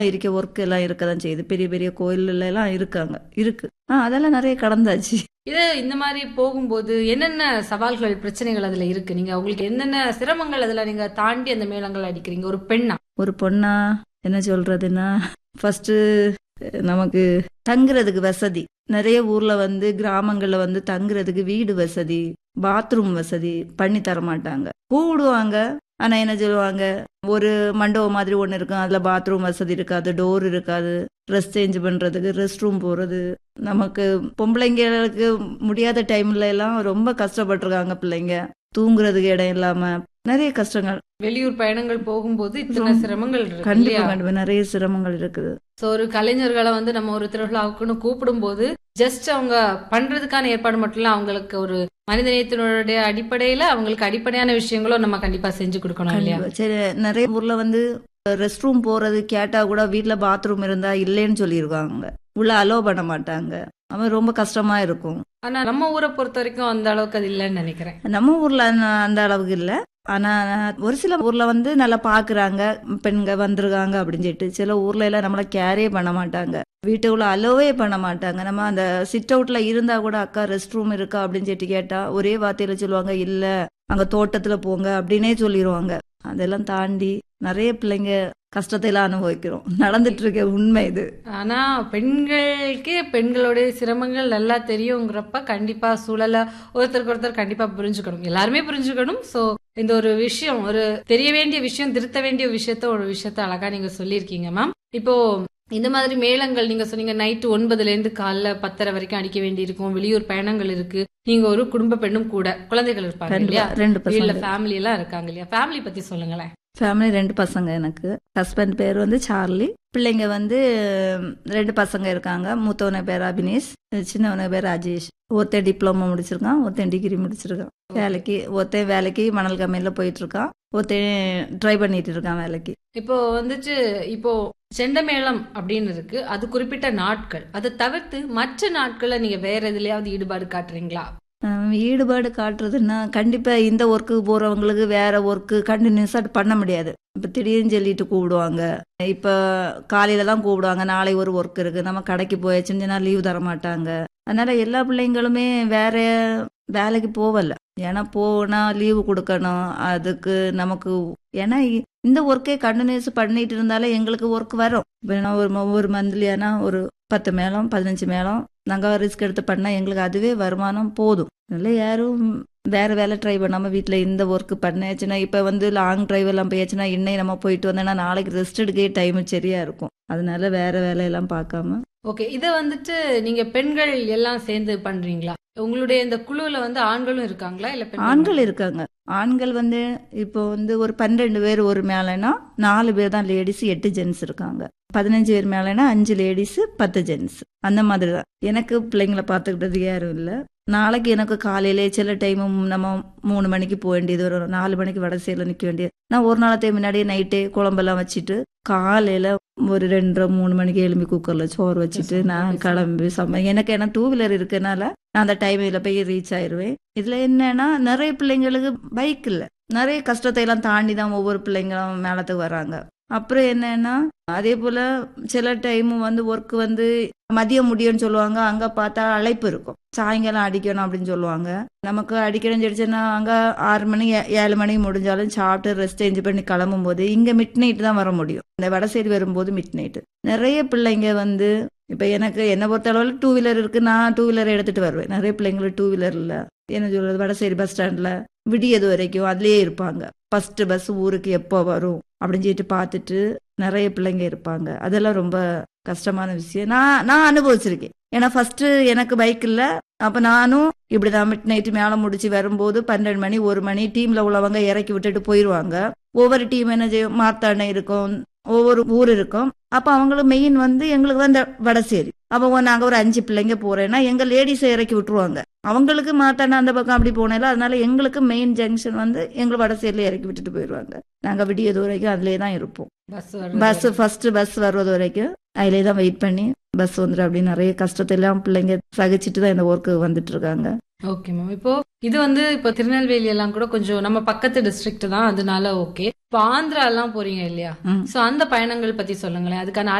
இருக்க ஒர்க் எல்லாம் இருக்கதான் செய்யுது. பெரிய பெரிய கோயில்ல எல்லாம் இருக்கு. அதெல்லாம் நிறைய கடந்தாச்சு. இந்த மாதிரி போகும்போது என்னென்ன சவால்கள், பிரச்சனைகள் அதுல இருக்கு? நீங்க உங்களுக்கு என்னென்ன சிரமங்கள் அதுல நீங்க தாண்டி அந்த மேளங்கள் அடிக்கிறீங்க ஒரு பெண்ணா? ஒரு பொண்ணா என்ன சொல்றதுன்னா, ஃபர்ஸ்ட் நமக்கு தங்குறதுக்கு வசதி நிறைய ஊர்ல கிராமங்கள்ல தங்குறதுக்கு வீடு வசதி, பாத்ரூம் வசதி பண்ணி தர மாட்டாங்க. கூடுவாங்க, ஆனா என்ன சொல்லுவாங்க, ஒரு மண்டபம் மாதிரி ஒண்ணு இருக்கும், அதுல பாத்ரூம் வசதி இருக்காது, டோர் இருக்காது, ட்ரெஸ் சேஞ்ச் பண்றதுக்கு, ரெஸ்ட் ரூம் போறது. நமக்கு பொம்பளைங்களுக்கு முடியாத டைம்ல எல்லாம் ரொம்ப கஷ்டப்பட்டிருக்காங்க பிள்ளைங்க. தூங்குறதுக்கு இடம் இல்லாம நிறைய கஷ்டங்கள். வெளியூர் பயணங்கள் போகும்போது இத்தனை சிரமங்கள் இருக்கு. கண்டிப்பா நிறைய சிரமங்கள் இருக்குது. ஒரு கலைஞர்களை நம்ம ஒரு திருவிழாவுக்குன்னு கூப்பிடும் போது ஜஸ்ட் அவங்க பண்றதுக்கான ஏற்பாடு மட்டும் இல்ல, அவங்களுக்கு ஒரு மனிதநேயத்தினுடைய அடிப்படையில அவங்களுக்கு அடிப்படையான விஷயங்களும் நம்ம கண்டிப்பா செஞ்சு கொடுக்கணும் இல்லையா? சரி, நிறைய ஊர்ல ரெஸ்ட் ரூம் போறது கேட்டா கூட வீட்டுல பாத்ரூம் இருந்தா இல்லைன்னு சொல்லிருக்காங்க, உள்ள அலோ பண்ண மாட்டாங்க. அவன் ரொம்ப கஷ்டமா இருக்கும். ஆனா நம்ம ஊரை பொறுத்த வரைக்கும் அந்த அளவுக்கு அது இல்லைன்னு நினைக்கிறேன். நம்ம ஊர்ல அந்த அளவுக்கு இல்ல. ஆனா ஒரு சில ஊர்ல நல்லா பாக்குறாங்க, பெண்க வந்திருக்காங்க அப்படின்னு சொல்லிட்டு. சில ஊர்ல எல்லாம் நம்மள கேரே பண்ண மாட்டாங்க, வீட்டுக்குள்ள அலோவே பண்ண மாட்டாங்க. நம்ம அந்த சிட் அவுட்ல இருந்தா கூட அக்கா ரெஸ்ட் ரூம் இருக்கா அப்படின்னு சொல்லிட்டு கேட்டா ஒரே வார்த்தையில சொல்லுவாங்க, இல்ல அங்க தோட்டத்துல போங்க அப்படின்னே சொல்லிடுவாங்க. அதெல்லாம் தாண்டி நிறைய பிள்ளைங்க கஷ்டத்தை எல்லாம் அனுபவிக்கிறோம், நடந்துட்டு இருக்க உண்மை இது. ஆனா பெண்களுக்கே பெண்களுடைய சிரமங்கள் நல்லா தெரியுங்கிறப்ப கண்டிப்பா சூழல ஒருத்தருக்கு ஒருத்தர் கண்டிப்பா புரிஞ்சுக்கணும், எல்லாருமே புரிஞ்சுக்கணும். சோ இந்த ஒரு விஷயம், ஒரு தெரிய வேண்டிய விஷயம், திருத்த வேண்டிய ஒரு விஷயத்த அழகா நீங்க சொல்லியிருக்கீங்க மேம். இப்போ இந்த மாதிரி மேளங்கள் நீங்க சொன்னீங்க, நைட்டு 9ல இருந்து காலைல 10:30 வரைக்கும் அடிக்க வேண்டி இருக்கும், வெளியூர் பயணங்கள் இருக்கு, நீங்க ஒரு குடும்ப பெண்ணும் கூட, குழந்தைகள் இருப்பாங்க இல்லையா, 2 வீட்டுல ஃபேமிலி எல்லாம் இருக்காங்க இல்லையா? ஃபேமிலி பத்தி சொல்லுங்களேன். ஃபேமிலி 2 பசங்க எனக்கு. ஹஸ்பண்ட் பேர் சார்லி, பிள்ளைங்க 2 பசங்க இருக்காங்க. மூத்தவன பேர் அபினேஷ், சின்னவன பேர் ராஜேஷ். ஒருத்தன் டிப்ளமோ முடிச்சிருக்கான், ஒருத்தன் டிகிரி முடிச்சிருக்கான். ஒருத்தன் வேலைக்கு மணல் கம்பெனில போயிட்டு இருக்கான், ஒருத்தன் ட்ரை பண்ணிட்டு இருக்கான் வேலைக்கு. இப்போ செண்டமேளம் அப்படின்னு இருக்கு, அது குறிப்பிட்ட நாட்கள். அதை தவிர்த்து மற்ற நாட்கள்ல நீங்க வேற எதுலயாவது ஈடுபாடு காட்டுறீங்களா? ஈடுபாடு காட்டுறதுன்னா கண்டிப்பா இந்த ஒர்க்குக்கு போறவங்களுக்கு வேற ஒர்க்கு கண்டினியூஸா பண்ண முடியாது. இப்ப திடீர்னு சொல்லிட்டு கூப்பிடுவாங்க, இப்ப காலையில தான் கூப்பிடுவாங்க, நாளை ஒரு ஒர்க் இருக்கு, நம்ம கடைக்கு போயாச்சுன்னா லீவ் தர மாட்டாங்க. அதனால எல்லா பிள்ளைங்களுமே வேற வேலைக்கு போகல. ஏன்னா போனா லீவு கொடுக்கணும், அதுக்கு நமக்கு ஏன்னா இந்த ஒர்க்கே கண்டினியூஸ் பண்ணிட்டு இருந்தாலே எங்களுக்கு ஒர்க் வரும். ஒரு மந்த்லியானா ஒரு 10 மேளம் 15 மேளம் நாங்க ரிஸ்க் எடுத்து பண்ணா எங்களுக்கு அதுவே வருமானம் போதும். அதனால யாரும் வேற வேலை ட்ரை பண்ணாம வீட்டுல இந்த ஒர்க் பண்ணாச்சுன்னா, இப்ப லாங் டிரைவ் எல்லாம் போயாச்சுன்னா இன்னைக்கு நம்ம போயிட்டு வந்தோம்னா நாளைக்கு ரெஸ்ட் எடுக்கே டைம் சரியா இருக்கும். அதனால வேற வேலையெல்லாம் பார்க்காம. ஓகே, இத நீங்க பெண்கள் எல்லாம் சேர்ந்து பண்றீங்களா? உங்களுடைய இந்த குழுல ஆண்களும் இருக்காங்களா இல்ல? ஆண்கள் இருக்காங்க. ஆண்கள் இப்போ ஒரு 12 பேர் ஒரு மேலனா 4 பேர் தான் லேடிஸ், 8 ஜென்ஸ் இருக்காங்க. 15 பேர் மேலனா 5 லேடிஸ் 10 ஜென்ஸ். அந்த மாதிரி தான். எனக்கு பிள்ளைங்களை பார்த்துக்கிட்டது யாரும் இல்ல. நாளைக்கு எனக்கு காலையிலே சில டைம் நம்ம 3 மணிக்கு போக வேண்டியது வரும், 4 மணிக்கு வடசையில நிக்க வேண்டியது. நான் ஒரு நாளத்தையும் முன்னாடியே நைட்டே குழம்பெல்லாம் வச்சுட்டு காலையில ஒரு 2:30-3 மணிக்கு எழும்பி குக்கர்ல சோறு வச்சுட்டு நான் கிளம்பி எனக்கு 2 வீலர் இருக்கனால நான் அந்த டைம்ல போய் ரீச் ஆயிருவேன். இதுல என்னன்னா நிறைய பிள்ளைங்களுக்கு பைக் இல்ல, நிறைய கஷ்டத்தை எல்லாம் தாண்டி தான் ஒவ்வொரு பிள்ளைங்களும் மேலத்துக்கு வராங்க. அப்புறம் என்னன்னா அதே போல சில டைம் ஒர்க் மதியம் முடியும்னு சொல்லுவாங்க, அங்க பார்த்தா அழைப்பு இருக்கும், சாயங்காலம் அடிக்கணும் அப்படின்னு சொல்லுவாங்க. நமக்கு அடிக்கணும்னு சொல்லிச்சுன்னா அங்க 6 மணி 7 மணி முடிஞ்சாலும் சாப்பிட்டு ரெஸ்ட் சேஞ்ச் பண்ணி கிளம்பும் போது இங்க மிட் நைட் தான் வர முடியும். இந்த வடசைடு வரும்போது மிட் நைட். நிறைய பிள்ளைங்க இப்ப எனக்கு என்ன பொறுத்த அளவுல 2 வீலர் இருக்கு, நான் 2 வீலர் எடுத்துட்டு வருவேன். நிறைய பிள்ளைங்களுக்கு 2 வீலர் இல்ல. என்ன சொல்றது, வடசேரி பஸ் ஸ்டாண்ட்ல விடியது வரைக்கும் அதுலயே இருப்பாங்க. ஃபர்ஸ்ட் பஸ் ஊருக்கு எப்போ வரும் அப்படின்னு சொல்லிட்டு பார்த்துட்டு நிறைய பிள்ளைங்க இருப்பாங்க. அதெல்லாம் ரொம்ப கஷ்டமான விஷயம். நான் அனுபவிச்சிருக்கேன். ஏன்னா ஃபர்ஸ்ட் எனக்கு பைக் இல்ல, அப்ப நானும் இப்படிதான் மிட் நைட் மேல முடிச்சு வரும்போது 12 மணி 1 மணி டீம்ல உள்ளவங்க இறக்கி விட்டுட்டு போயிருவாங்க. ஒவ்வொரு டீம் என்ன செய்யும், மார்த்தாண்டை இருக்கும், ஒவ்வொரு ஊர் இருக்கும். அப்ப அவங்களுக்கு மெயின் எங்களுக்கு இந்த வடசேரி. அப்ப நாங்க ஒரு 5 பிள்ளைங்க போறேன்னா எங்க லேடிஸை இறக்கி விட்டுருவாங்க. அவங்களுக்கு மாத்தாண்டா அந்த பக்கம் அப்படி போனேல, அதனால எங்களுக்கு மெயின் ஜங்ஷன் எங்களுக்கு வடசேரியில இறக்கி விட்டுட்டு போயிடுவாங்க. நாங்க விடியது வரைக்கும் அதுலயே தான் இருப்போம். பஸ் ஃபர்ஸ்ட் பஸ் வர்றது வரைக்கும் அதுலயே தான் வெயிட் பண்ணி பஸ் வந்துடும். அப்படி நிறைய கஷ்டத்தை எல்லாம் பிள்ளைங்க சகிச்சுட்டு தான் இந்த ஒர்க்கு வந்துட்டு இருக்காங்க. Okay ma'am. இப்போ இது வந்து இப்போ திருநெல்வேலி எல்லாம் கூட கொஞ்சம் நம்ம பக்கத்து டிஸ்ட்ரிக்ட் தான், அதனால ஓகே. இப்போ ஆந்திரா எல்லாம் போறீங்க இல்லையா? ம். சோ அந்த பயணங்கள் பத்தி சொல்லுங்களேன். அதுக்கான